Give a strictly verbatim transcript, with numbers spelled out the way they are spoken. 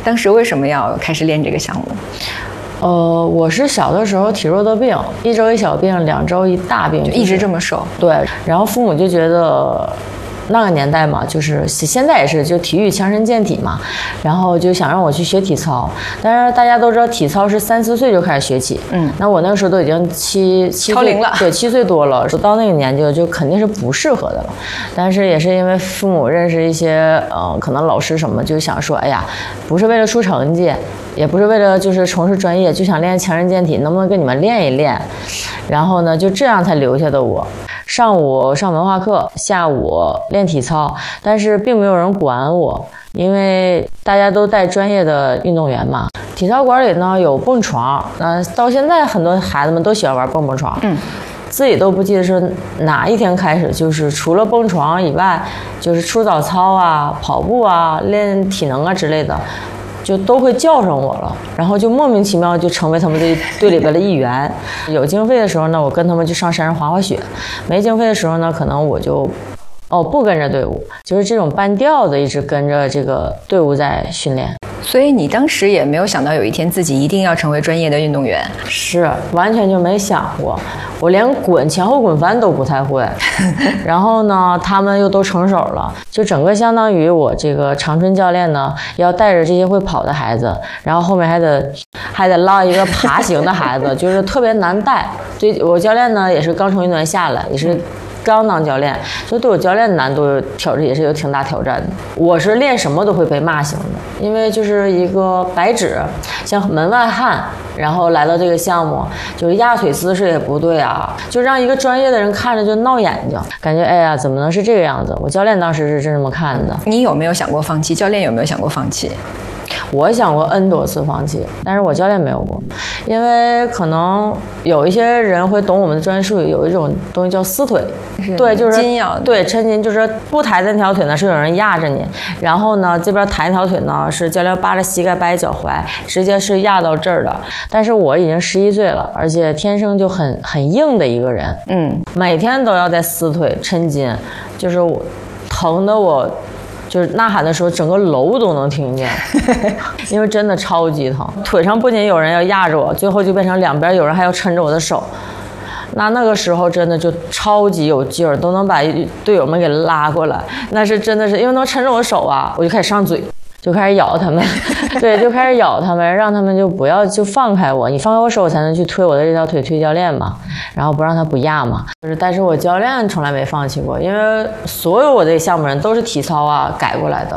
当时为什么要开始练这个项目？ 呃，我是小的时候体弱多病，一周一小病，两周一大病， 就一直这么瘦。 对，然后父母就觉得。那个年代嘛，就是现在也是，就体育强身健体嘛，然后就想让我去学体操。但是大家都知道，体操是三四岁就开始学起，嗯，那我那个时候都已经七七超龄了， 对，七岁多了，到那个年纪就肯定是不适合的了。但是也是因为父母认识一些，呃，可能老师什么，就想说，哎呀，不是为了出成绩，也不是为了就是从事专业，就想练强身健体，能不能跟你们练一练？然后呢，就这样才留下的我。上午上文化课，下午练体操，但是并没有人管我，因为大家都带专业的运动员嘛。体操馆里呢有蹦床，那、呃、到现在很多孩子们都喜欢玩蹦蹦床，嗯，自己都不记得是哪一天开始，就是除了蹦床以外，就是出早操啊、跑步啊、练体能啊之类的。就都会叫上我了，然后就莫名其妙就成为他们队队里边的一员。有经费的时候呢，我跟他们就上山上滑滑雪；没经费的时候呢，可能我就哦不跟着队伍，就是这种半吊子一直跟着这个队伍在训练。 所以你当时也没有想到有一天自己一定要成为专业的运动员？ 是，完全就没想过。我连滚前后滚翻都不太会，然后呢，他们又都成手了，就整个相当于我这个长春教练呢，要带着这些会跑的孩子，然后后面还得还得拉一个爬行的孩子，就是特别难带。对，我教练呢也是刚从运动员下来，也是。刚当教练，就对我教练的难度挑战也是有挺大挑战的。我是练什么都会被骂型的，因为就是一个白纸，像门外汉，然后来到这个项目，就是压腿姿势也不对啊，就让一个专业的人看着就闹眼睛，感觉哎呀，怎么能是这个样子？我教练当时是这么看的。 你有没有想过放弃？教练有没有想过放弃？ 我想过 N 多次放弃，但是我教练没有过，因为可能有一些人会懂我们的专业术语，有一种东西叫撕腿，对，就是筋要对抻筋，就是不抬那条腿呢是有人压着你，然后呢这边抬一条腿呢是教练扒着膝盖掰脚踝，直接是压到这儿的。但是我已经十一岁了，而且天生就很很硬的一个人，嗯，每天都要在撕腿抻筋，就是我疼的我。就是呐喊的时候，整个楼都能听见，因为真的超级疼。腿上不仅有人要压着我，最后就变成两边有人还要抻着我的手。那那个时候真的就超级有劲儿，都能把队友们给拉过来。那是真的是因为能抻着我手啊，我就开始上嘴。就开始咬他们，对，就开始咬他们，让他们就不要就放开我，你放开我手，我才能去推我的这条腿推教练嘛，然后不让他不压嘛。就是，但是我教练从来没放弃过，因为所有我这个项目人都是体操啊改过来的。